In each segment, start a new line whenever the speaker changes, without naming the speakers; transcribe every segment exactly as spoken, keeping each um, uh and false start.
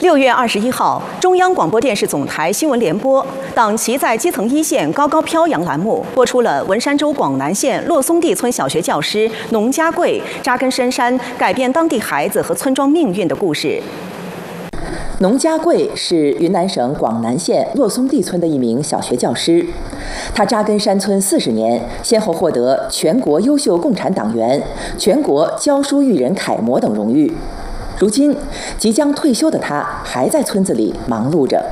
六月二十一号，中央广播电视总台新闻联播党旗在基层一线高高飘扬栏目播出了文山州广南县洛松地村小学教师农家贵扎根深山，改变当地孩子和村庄命运的故事。
农家贵是云南省广南县洛松地村的一名小学教师，他扎根山村四十年，先后获得全国优秀共产党员、全国教书育人楷模等荣誉。如今，即将退休的他还在村子里忙碌着。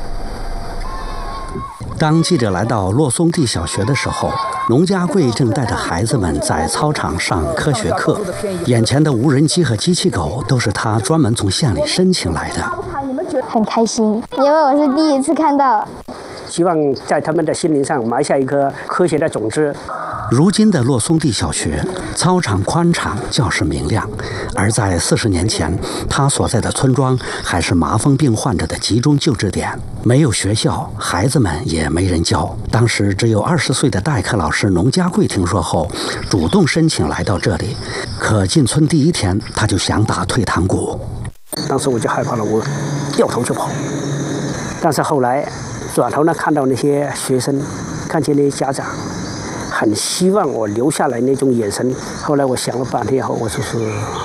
当记者来到洛松地小学的时候，农家贵正带着孩子们在操场上科学课，眼前的无人机和机器狗都是他专门从县里申请来的。
很开心，因为我是第一次看到。
希望在他们的心灵上埋下一颗科学的种子。
如今的洛松地小学，操场宽敞，教室明亮，而在四十年前，他所在的村庄还是麻风病患者的集中救治点，没有学校，孩子们也没人教。当时只有二十岁的代课老师农家贵听说后，主动申请来到这里。可进村第一天，他就想打退堂鼓。
当时我就害怕了，我掉头就跑。但是后来转头呢，看到那些学生，看见那些家长，很希望我留下来那种眼神。后来我想了半天后，我就是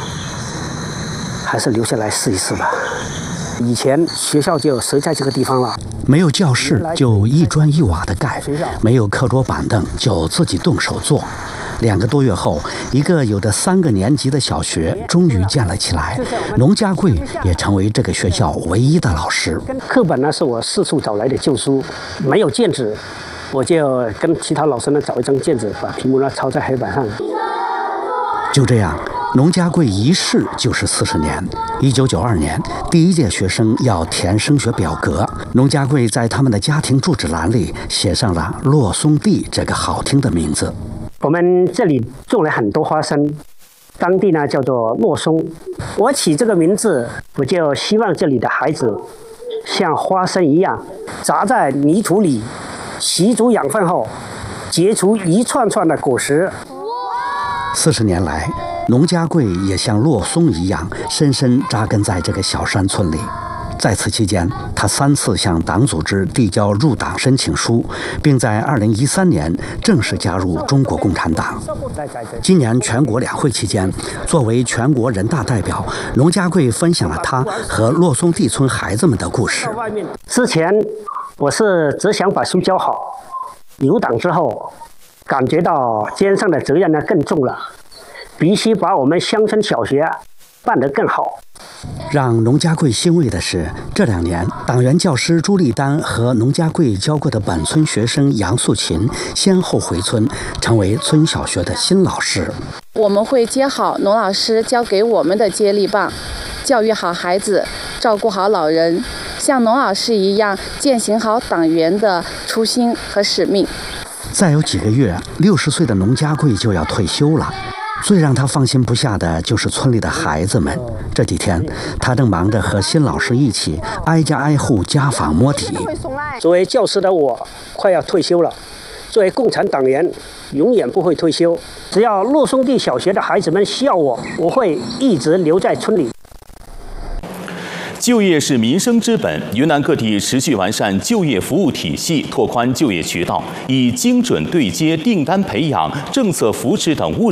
还是留下来试一试吧。以前学校就设在这个地方了，
没有教室就一砖一瓦的盖，没有课桌板凳就自己动手做。两个多月后，一个有着三个年级的小学终于建了起来，农家贵也成为这个学校唯一的老师。
课本呢是我四处找来的旧书，没有卷纸，我就跟其他老师呢找一张卷纸，把题目呢抄在黑板上。
就这样，农家贵一试就是四十年。一九九二年，第一届学生要填升学表格，农家贵在他们的家庭住址栏里写上了洛松地这个好听的名字。
我们这里种了很多花生，当地呢叫做洛松。我起这个名字，我就希望这里的孩子像花生一样，扎在泥土里，吸足养分后，结出一串串的果实。
四十年来，农家贵也像洛松一样，深深扎根在这个小山村里。在此期间，他三次向党组织递交入党申请书，并在二零一三年正式加入中国共产党。今年全国两会期间，作为全国人大代表，农家贵分享了他和洛松地村孩子们的故事。
之前我是只想把书教好，入党之后，感觉到肩上的责任呢更重了，必须把我们乡村小学办得更好。
让农家贵欣慰的是，这两年党员教师朱丽丹和农家贵教过的本村学生杨素琴先后回村，成为村小学的新老师。
我们会接好农老师交给我们的接力棒，教育好孩子，照顾好老人，像农老师一样践行好党员的初心和使命。
再有几个月，六十岁的农家贵就要退休了。最让他放心不下的就是村里的孩子们。这几天，他正忙着和新老师一起挨家挨户家访摸底。
作为教师的我，快要退休了。作为共产党员，永远不会退休。只要洛松地小学的孩子们需要我，我会一直留在村里。
就业是民生之本，云南各地持续完善就业服务体系，拓宽就业渠道，以精准对接、订单培养、政策扶持等务